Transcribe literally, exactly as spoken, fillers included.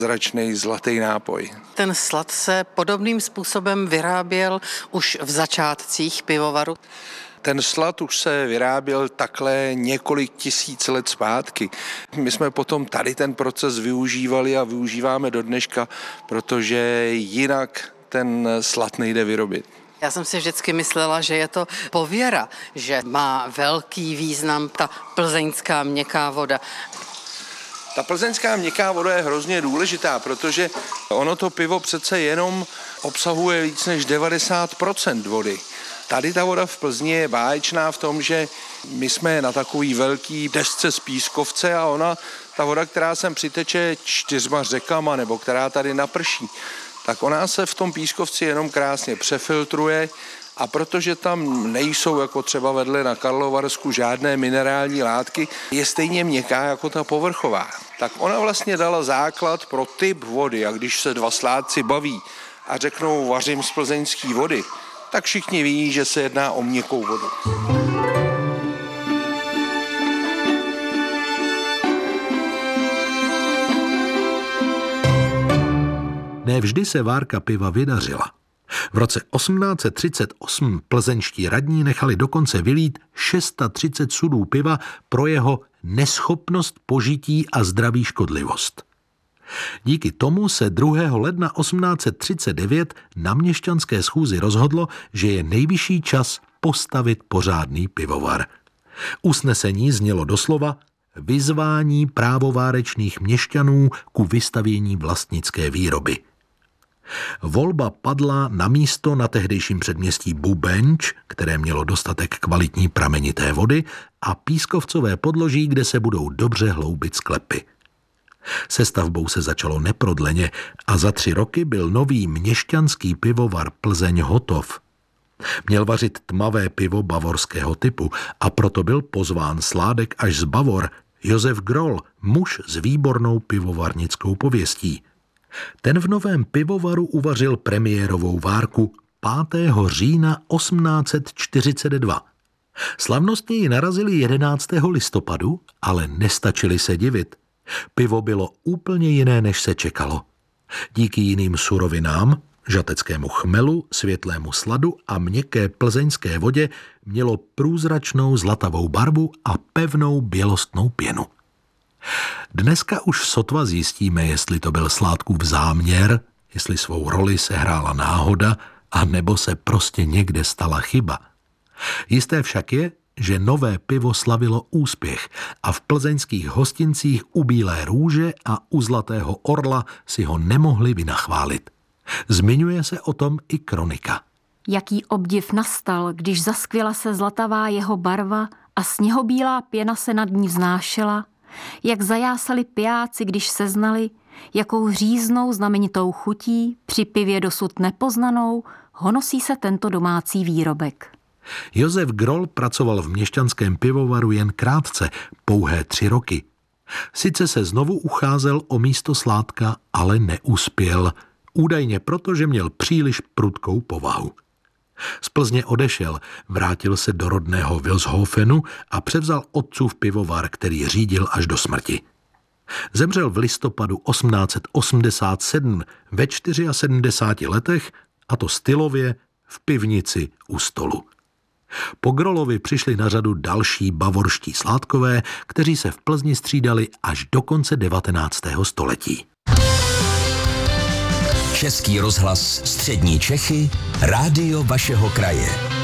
zázračný zlatý nápoj. Ten slad se podobným způsobem vyráběl už v začátcích pivovaru. Ten slad už se vyráběl takhle několik tisíc let zpátky. My jsme potom tady ten proces využívali a využíváme do dneška, protože jinak ten slad nejde vyrobit. Já jsem si vždycky myslela, že je to pověra, že má velký význam ta plzeňská měkká voda. Ta plzeňská měkká voda je hrozně důležitá, protože ono to pivo přece jenom obsahuje víc než devadesát procent vody. Tady ta voda v Plzni je báječná v tom, že my jsme na takový velký desce z pískovce a ona, ta voda, která sem přiteče čtyřma řekama nebo která tady naprší, tak ona se v tom pískovci jenom krásně přefiltruje a protože tam nejsou jako třeba vedle na Karlovarsku žádné minerální látky, je stejně měkká jako ta povrchová. Tak ona vlastně dala základ pro typ vody a když se dva sládci baví a řeknou vařím z plzeňské vody, tak všichni ví, že se jedná o měkkou vodu. Nevždy se várka piva vydařila. V roce osmnáct set třicet osm plzeňští radní nechali dokonce vylít třicet šest sudů piva pro jeho neschopnost požití a zdraví škodlivost. Díky tomu se druhého ledna osmnáct set třicet devět na měšťanské schůzi rozhodlo, že je nejvyšší čas postavit pořádný pivovar. Usnesení znělo doslova vyzvání právovárečných měšťanů ku vystavění vlastnické výroby. Volba padla na místo na tehdejším předměstí Bubenč, které mělo dostatek kvalitní pramenité vody, a pískovcové podloží, kde se budou dobře hloubit sklepy. Se stavbou se začalo neprodleně a za tři roky byl nový měšťanský pivovar Plzeň hotov. Měl vařit tmavé pivo bavorského typu a proto byl pozván sládek až z Bavor, Josef Groll, muž s výbornou pivovarnickou pověstí. Ten v novém pivovaru uvařil premiérovou várku pátého října osmnáct set čtyřicet dva. Slavnostně ji narazili jedenáctého listopadu, ale nestačili se divit. Pivo bylo úplně jiné, než se čekalo. Díky jiným surovinám, žateckému chmelu, světlému sladu a měkké plzeňské vodě mělo průzračnou zlatavou barvu a pevnou bělostnou pěnu. Dneska už sotva zjistíme, jestli to byl sládkův záměr, jestli svou roli sehrála náhoda, a nebo se prostě někde stala chyba. Jisté však je, že nové pivo slavilo úspěch a v plzeňských hostincích u Bílé růže a u Zlatého orla si ho nemohli vynachválit. Zmiňuje se o tom i kronika. Jaký obdiv nastal, když zaskvěla se zlatavá jeho barva a sněhobílá pěna se nad ní vznášela, jak zajásali pijáci, když seznali, jakou říznou znamenitou chutí, při pivě dosud nepoznanou, honosí se tento domácí výrobek. Josef Groll pracoval v měšťanském pivovaru jen krátce, pouhé tři roky. Sice se znovu ucházel o místo sládka, ale neuspěl, údajně proto, že měl příliš prudkou povahu. Z Plzně odešel, vrátil se do rodného Vilshofenu a převzal otcův pivovar, který řídil až do smrti. Zemřel v listopadu osmnáct set osmdesát sedm ve sedmdesáti čtyřech letech, a to stylově v pivnici u stolu. Po Grollovi přišli na řadu další bavorští sládkové, kteří se v Plzni střídali až do konce devatenáctého století. Český rozhlas Střední Čechy, rádio vašeho kraje.